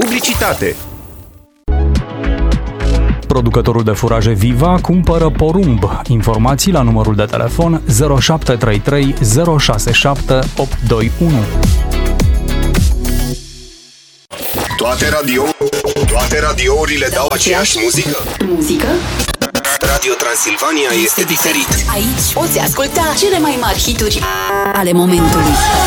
publicitate. Producătorul de furaje Viva cumpără porumb. Informații la numărul de telefon 0733 067 821. Toate radiourile dau aceeași muzică? Radio Transilvania este diferit. Aici poți asculta cele mai mari hituri ale momentului.